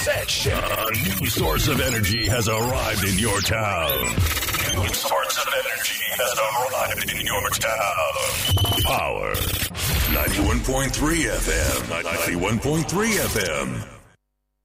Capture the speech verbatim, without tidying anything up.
section. A new source of energy has arrived in your town. New source of energy has arrived in your town. Power. ninety-one point three F M. ninety-one point three F M.